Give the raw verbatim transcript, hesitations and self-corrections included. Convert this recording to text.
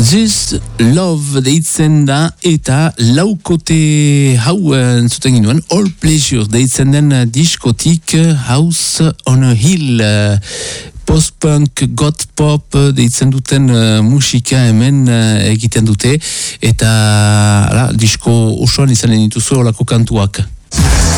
This Love deitzen da eta laukote hau entzuten ginuen All Pleasure deitzen den diskotik House on a Hill post-punk, goth-pop deitzen duten uh, musika hemen uh, egiten dute eta ala, disko osoan izanen dituzu olako kantuak.